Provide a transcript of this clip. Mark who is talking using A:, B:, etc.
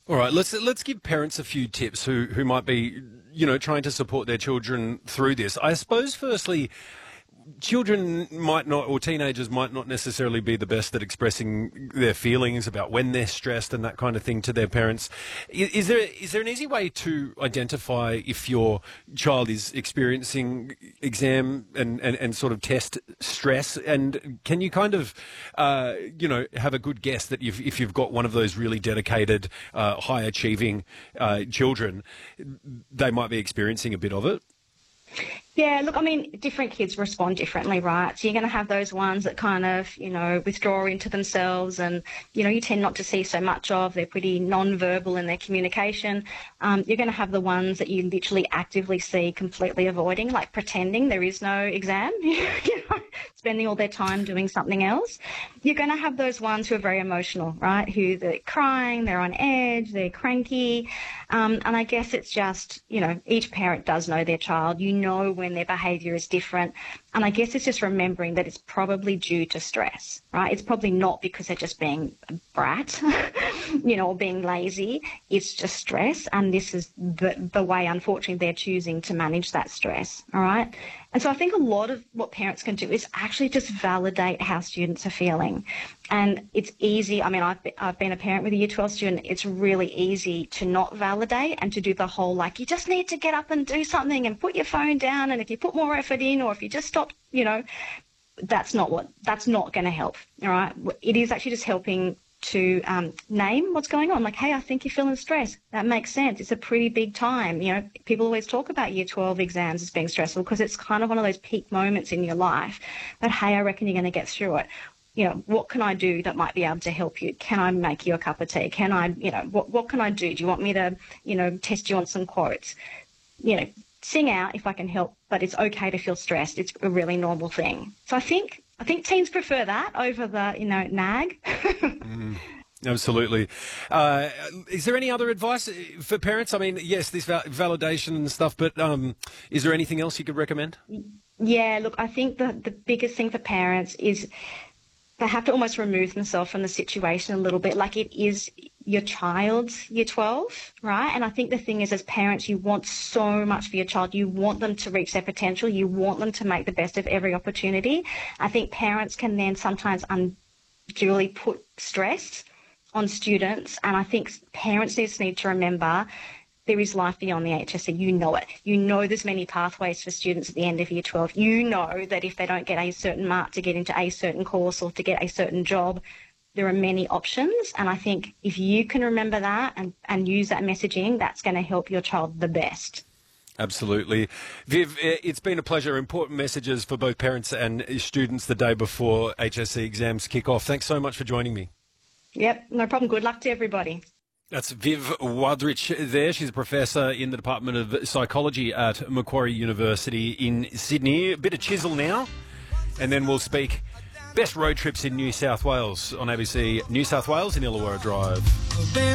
A: All right, let's give parents a few tips who might be, trying to support their children through this. I suppose, firstly, children might not, or teenagers might not necessarily be the best at expressing their feelings about when they're stressed and that kind of thing to their parents. Is there an easy way to identify if your child is experiencing exam and sort of test stress? And can you kind of, have a good guess that if you've got one of those really dedicated, high achieving children, they might be experiencing a bit of it?
B: Yeah, look, I mean, different kids respond differently, right? So you're going to have those ones that kind of, withdraw into themselves and, you tend not to see so much of. They're pretty non-verbal in their communication. You're going to have the ones that you literally actively see completely avoiding, like pretending there is no exam, spending all their time doing something else. You're going to have those ones who are very emotional, right? Who they're crying, they're on edge, they're cranky. And I guess it's just, each parent does know their child. You know when their behaviour is different. And I guess it's just remembering that it's probably due to stress, right? It's probably not because they're just being a brat, or being lazy. It's just stress. And this is the way, unfortunately, they're choosing to manage that stress, all right? And so I think a lot of what parents can do is actually just validate how students are feeling. And it's easy. I mean, I've been a parent with a Year 12 student. It's really easy to not validate and to do the whole, you just need to get up and do something and put your phone down. And if you put more effort in, or if you just stop, that's not going to help. All right. It is actually just helping to name what's going on. Like, hey, I think you're feeling stressed. That makes sense. It's a pretty big time. People always talk about Year 12 exams as being stressful because it's kind of one of those peak moments in your life. But, hey, I reckon you're going to get through it. What can I do that might be able to help you? Can I make you a cup of tea? Can I, what can I do? Do you want me to, test you on some quotes? Sing out if I can help, but it's okay to feel stressed. It's a really normal thing. So I think teens prefer that over the, nag.
A: Absolutely. Is there any other advice for parents? I mean, yes, this validation and stuff, but is there anything else you could recommend?
B: Yeah, look, I think the biggest thing for parents is they have to almost remove themselves from the situation a little bit. Like, it is your child's Year 12, right? And I think the thing is, as parents, you want so much for your child. You want them to reach their potential. You want them to make the best of every opportunity. I think parents can then sometimes unduly put stress on students. And I think parents just need to remember there is life beyond the HSC. You know it. You know there's many pathways for students at the end of Year 12. You know that if they don't get a certain mark to get into a certain course or to get a certain job, there are many options. And I think if you can remember that and use that messaging, that's going to help your child the best.
A: Absolutely. Viv, it's been a pleasure. Important messages for both parents and students the day before HSC exams kick off. Thanks so much for joining me.
B: Yep, no problem. Good luck to everybody.
A: That's Viv Wadrich there. She's a professor in the Department of Psychology at Macquarie University in Sydney. A bit of chisel now, and then we'll speak best road trips in New South Wales on ABC New South Wales in Illawarra Drive.